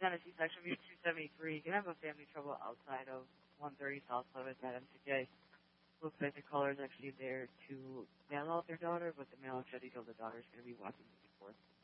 Tennessee section, Route 273. You can have a family trouble outside of 130 South Levis at MCJ. Looks like the caller's actually there to mail out their daughter, but the mail already told the daughter's going to be walking back and forth.